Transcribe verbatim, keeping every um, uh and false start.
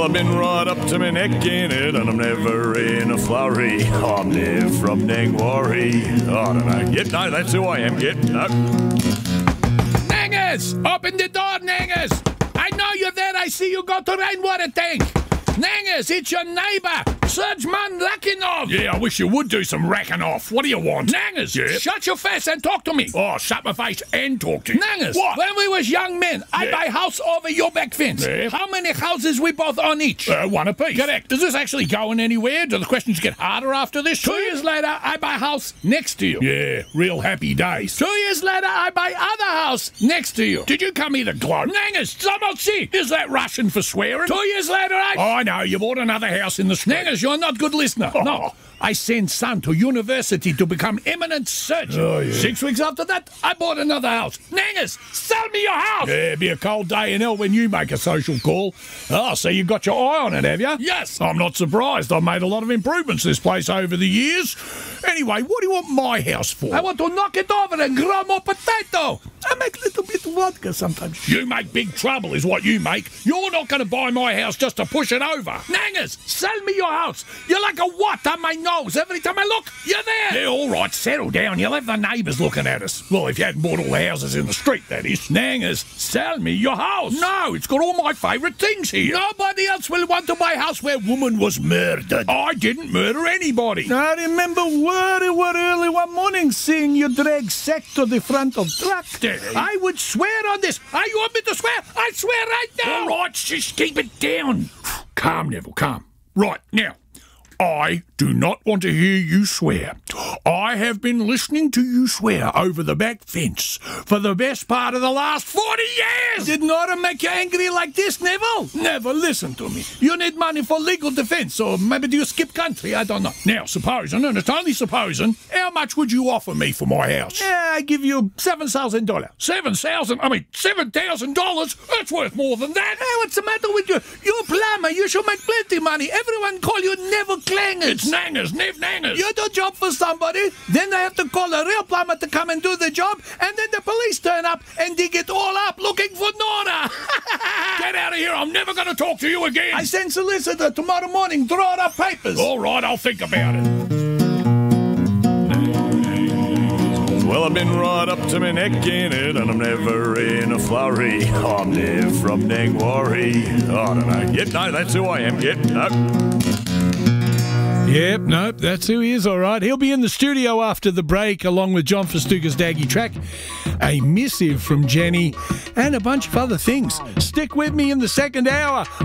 I've been right up to my neck in it, and I'm never in a flurry. I'm Nev from Nangwarry. I don't know. Yep, no, that's who I am. Yep, no. Nangers! Open the door, Nangers! I know you're there. I see you got the rainwater tank. Nangers, it's your neighbour, Sergeant Rakinov. Yeah, I wish you would do some racking off. What do you want? Nangers, yeah. Shut your face and talk to me. Oh, shut my face and talk to you. Nangers, what? When we was young men, I yeah. buy house over your back fence. Yeah. How many houses we both own each? Uh, one apiece. Correct. Is this actually going anywhere? Do the questions get harder after this? Two years later, I buy house next to you. Yeah, real happy days. Two years later, I buy other house next to you. Did you come here to gloat? Nangers, Zamotsi. Is that Russian for swearing? Two years later, I... Oh, I know. You bought another house in the street. Nangers, you're not good listener. Oh. No. I sent son to university to become eminent surgeon. Oh, yeah. Six weeks after that, I bought another house. Nangers, sell me your house. Yeah, it'll be a cold day in hell when you make a social call. Oh, so you got your eye on it, have you? Yes. I'm not surprised. I've made a lot of improvements to this place over the years. Anyway, what do you want my house for? I want to knock it over and grow more potato. I make a little bit of vodka sometimes. You make big trouble is what you make. You're not going to buy my house just to push it over. Nangers, sell me your house. You're like a what on my nose. Every time I look, you're there. Yeah, all right, settle down. You'll have the neighbours looking at us. Well, if you hadn't bought all the houses in the street, that is. Nangers, sell me your house. No, it's got all my favourite things here. Nobody else will want to buy a house where a woman was murdered. I didn't murder anybody. I remember very, very early one morning seeing you drag sack to the front of truck. Daddy. I would swear on this. Are you want me to swear? I swear right now. All right, just keep it down. Calm, Neville, calm. Right, now, I do not want to hear you swear. I have been listening to you swear over the back fence for the best part of the last forty years. Did Nora make you angry like this, Neville? Never listen to me. You need money for legal defense, or maybe do you skip country? I don't know. Now, supposing, and it's only supposing, how much would you offer me for my house? Yeah, I give you seven thousand dollars. Seven thousand? I mean, seven thousand dollars? That's worth more than that. Hey, what's the matter with you? You're a plumber. You should make plenty money. Everyone call you Neville Clangers. It's Nangers, Nev Nangers. You do a job for somebody, then they have to call a real plumber to come and do the job, and then the police turn up and dig it all up looking for Nora. Get out of here. I'm never going to talk to you again. I send solicitor tomorrow morning. Draw up papers. All right, I'll think about it. Well, I've been right up to my neck in it, and I'm never in a flurry. I'm Nev from Nangwarry. I don't know. Yep, no, that's who I am. Yep, no. Yep, nope, that's who he is, all right. He'll be in the studio after the break, along with John Festuca's Daggy Track, a missive from Jenny, and a bunch of other things. Stick with me in the second hour.